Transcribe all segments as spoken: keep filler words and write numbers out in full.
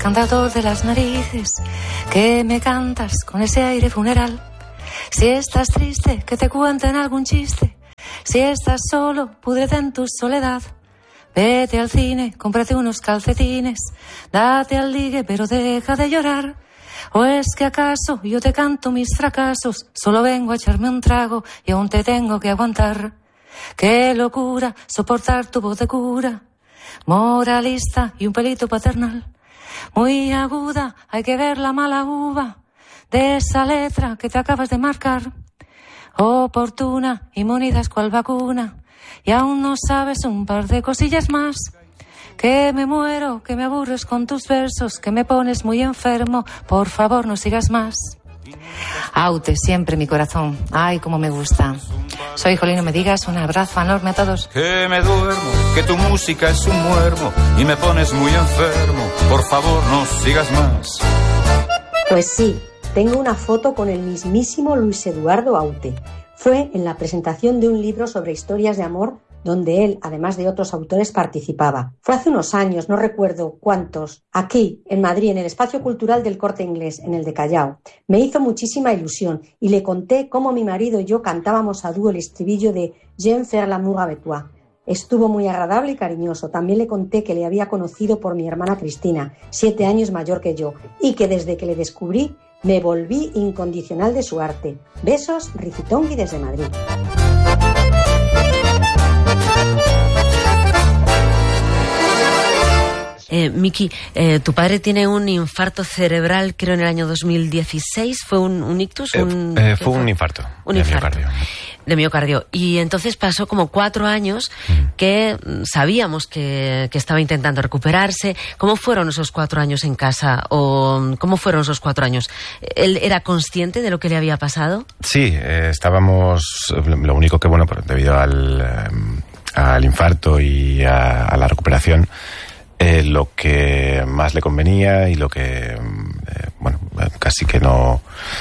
cantador de las narices, que me cantas con ese aire funeral. Si estás triste, que te cuenten algún chiste. Si estás solo, púdrete en tu soledad. Vete al cine, cómprate unos calcetines, date al ligue, pero deja de llorar. ¿O es que acaso yo te canto mis fracasos? Solo vengo a echarme un trago y aún te tengo que aguantar. Qué locura soportar tu voz de cura, moralista y un pelito paternal. Muy aguda, hay que ver la mala uva de esa letra que te acabas de marcar. Oportuna, inmunidad cual vacuna, y aún no sabes un par de cosillas más. Que me muero, que me aburres con tus versos, que me pones muy enfermo, por favor no sigas más. Aute, siempre mi corazón, ay cómo me gusta. Soy Jolín, no me digas, un abrazo enorme a todos. Que me duermo, que tu música es un muermo y me pones muy enfermo, por favor no sigas más. Pues sí, tengo una foto con el mismísimo Luis Eduardo Aute. Fue en la presentación de un libro sobre historias de amor donde él, además de otros autores, participaba. Fue hace unos años, no recuerdo cuántos, aquí, en Madrid, en el Espacio Cultural del Corte Inglés, en el de Callao. Me hizo muchísima ilusión y le conté cómo mi marido y yo cantábamos a dúo el estribillo de J'aime faire l'amour avec toi. Estuvo muy agradable y cariñoso. También le conté que le había conocido por mi hermana Cristina, siete años mayor que yo, y que desde que le descubrí me volví incondicional de su arte. Besos, Ricitongui desde Madrid. Eh, Miki, eh, tu padre tiene un infarto cerebral, creo en el año dos mil dieciséis. ¿Fue un, un ictus? Un, eh, eh, fue un infarto. Un de infarto. Miocardio. De miocardio. Y entonces pasó como cuatro años que sabíamos que, que estaba intentando recuperarse. ¿Cómo fueron esos cuatro años en casa? ¿O cómo fueron esos cuatro años? ¿Él era consciente de lo que le había pasado? Sí, eh, estábamos... Lo único que, bueno, debido al, eh, al infarto y a, a la recuperación, eh, lo que más le convenía y lo que, eh, bueno, casi que no,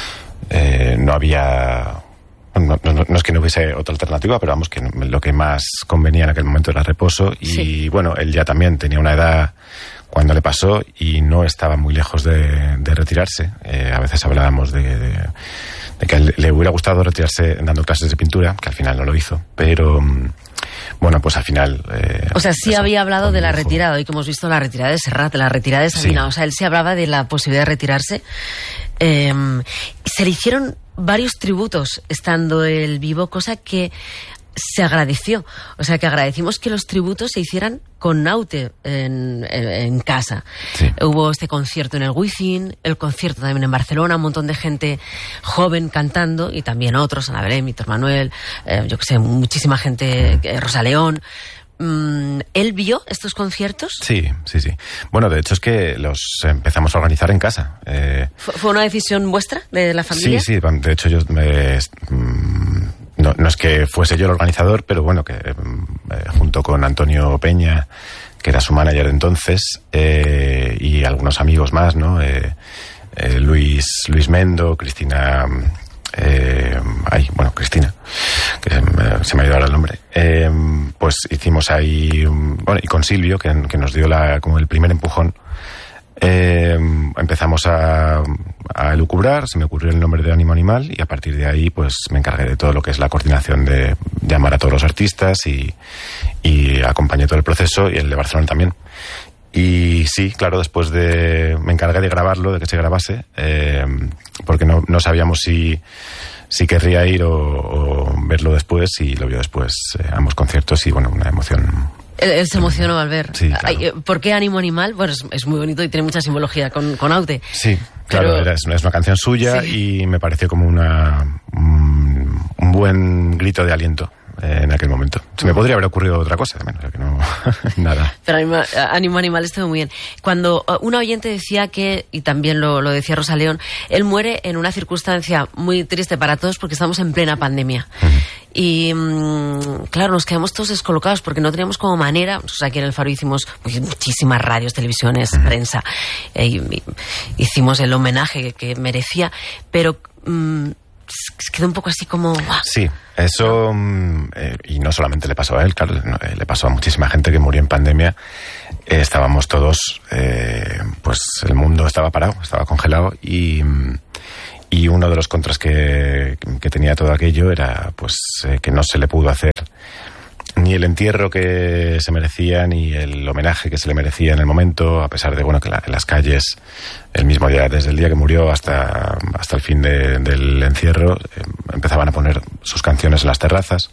eh, no había... No, no, no es que no hubiese otra alternativa, pero vamos, que lo que más convenía en aquel momento era reposo. Y sí, bueno, él ya también tenía una edad cuando le pasó y no estaba muy lejos de, de retirarse. Eh, a veces hablábamos de, de, de que le hubiera gustado retirarse dando clases de pintura, que al final no lo hizo, pero... Bueno, pues al final... Eh, o sea, sí eso, había hablado de la retirada, y como hemos visto, la retirada de Serrat, de la retirada de Sabina. Sí. O sea, él sí hablaba de la posibilidad de retirarse. Eh, se le hicieron varios tributos estando él vivo, cosa que se agradeció. O sea, que agradecimos que los tributos se hicieran con Aute en, en, en casa. Sí. Hubo este concierto en el Wizzing, el concierto también en Barcelona, un montón de gente joven cantando, y también otros, Ana Belén, Víctor Manuel, eh, yo que sé, muchísima gente, eh, Rosa León. Mm, ¿Él vio estos conciertos? Sí, sí, sí. Bueno, de hecho es que los empezamos a organizar en casa. Eh, ¿Fue una decisión vuestra, de la familia? Sí, sí, de hecho yo me... Mm, No, no es que fuese yo el organizador, pero bueno, que eh, junto con Antonio Peña, que era su manager de entonces, eh, y algunos amigos más, ¿no? Eh, eh, Luis Luis Mendo, Cristina, eh, ay, bueno, Cristina, que se me, se me ha ido ahora el nombre. Eh, pues hicimos ahí, bueno, y con Silvio, que, que nos dio la, como el primer empujón. Eh, empezamos a, a elucubrar, se me ocurrió el nombre de Ánimo Animal y a partir de ahí pues me encargué de todo lo que es la coordinación de llamar a todos los artistas y, y acompañé todo el proceso, y el de Barcelona también. Y sí, claro, después de... me encargué de grabarlo, de que se grabase, eh, porque no, no sabíamos si, si querría ir o, o verlo después, y lo vio después, eh, ambos conciertos, y bueno, una emoción... Él, él se emocionó al ver. Sí, claro. Ay, ¿por qué Ánimo Animal? Bueno, es, es muy bonito y tiene mucha simbología con, con Aute. Sí, claro, pero... era, es, una, es una canción suya, sí. Y me pareció como una un, un buen grito de aliento en aquel momento. Se me podría haber ocurrido otra cosa también, o sea que no, nada. Pero Ánimo, Ánimo Animal estuvo muy bien. Cuando una oyente decía que, y también lo, lo decía Rosa León, él muere en una circunstancia muy triste para todos porque estamos en plena pandemia. Uh-huh. Y mmm, claro, nos quedamos todos descolocados porque no teníamos como manera. O sea, aquí en El Faro hicimos muchísimas radios, televisiones, uh-huh. prensa. Eh, y, y, hicimos el homenaje que, que merecía, pero... Mmm, quedó un poco así como... ¡buah! Sí, eso, eh, y no solamente le pasó a él, claro, no, eh, le pasó a muchísima gente que murió en pandemia. Eh, estábamos todos, eh, pues el mundo estaba parado, estaba congelado, y, y uno de los contras que, que tenía todo aquello era pues eh, que no se le pudo hacer ni el entierro que se merecía, ni el homenaje que se le merecía en el momento, a pesar de, bueno, que la, en las calles, el mismo día, desde el día que murió hasta, hasta el fin de, del encierro, eh, empezaban a poner sus canciones en las terrazas.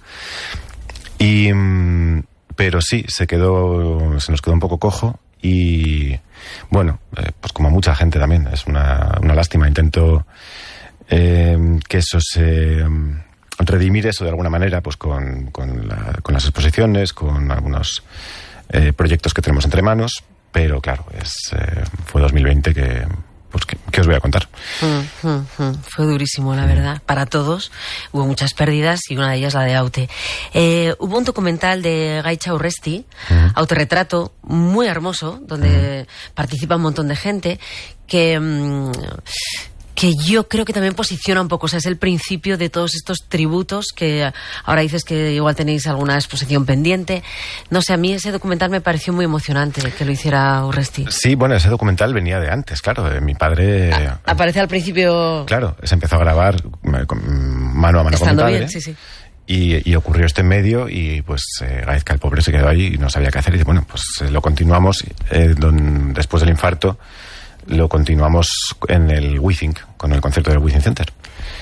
Y, pero sí, se quedó, se nos quedó un poco cojo y, bueno, eh, pues como mucha gente también, es una, una lástima. Intento eh, que eso se... redimir eso de alguna manera, pues con, con, la, con las exposiciones, con algunos eh, proyectos que tenemos entre manos, pero claro, es eh, fue dos mil veinte que, pues, que, ¿qué os voy a contar? Mm, mm, mm. Fue durísimo, la verdad, para todos. Hubo muchas pérdidas y una de ellas la de Aute. Eh, hubo un documental de Gaitza Urresti, mm. Autorretrato, muy hermoso, donde mm. participa un montón de gente, que... Mm, que yo creo que también posiciona un poco, o sea, es el principio de todos estos tributos que ahora dices que igual tenéis alguna exposición pendiente. No sé, a mí ese documental me pareció muy emocionante que lo hiciera Urresti. Sí, bueno, ese documental venía de antes, claro, de mi padre... A, aparece al principio... Claro, se empezó a grabar mano a mano Estando con mi padre. Bien, sí, sí. Y, y ocurrió este en medio y pues eh, Gaizka, el pobre, se quedó ahí y no sabía qué hacer. Y dice, bueno, pues eh, lo continuamos eh, don, después del infarto. Lo continuamos en el WeThink, con el concierto del WeThink Center.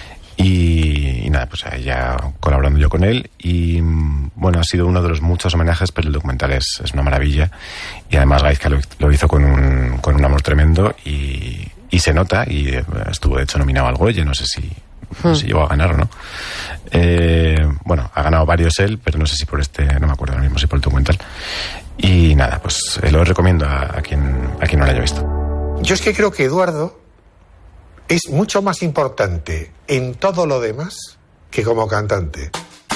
Y, y nada, pues ya colaborando yo con él. Y bueno, ha sido uno de los muchos homenajes, pero el documental es, es una maravilla. Y además Gaizka lo, lo hizo con un, con un amor tremendo y, y se nota. Y estuvo de hecho nominado al Goya, no sé si, no sé si llegó a ganar o no. Eh, bueno, ha ganado varios él, pero no sé si por este, no me acuerdo ahora mismo si por el documental. Y nada, pues eh, lo recomiendo a, a, quien, a quien no lo haya visto. Yo es que creo que Eduardo es mucho más importante en todo lo demás que como cantante.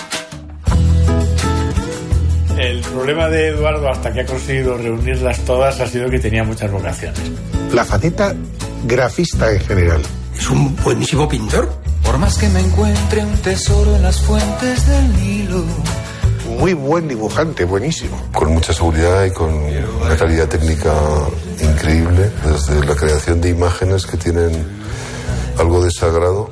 El problema de Eduardo, hasta que ha conseguido reunirlas todas, ha sido que tenía muchas vocaciones. La faceta grafista en general. Es un buenísimo pintor. Por más que me encuentre un tesoro en las fuentes del Nilo. Muy buen dibujante, buenísimo. Con mucha seguridad y con una calidad técnica increíble, desde la creación de imágenes que tienen algo de sagrado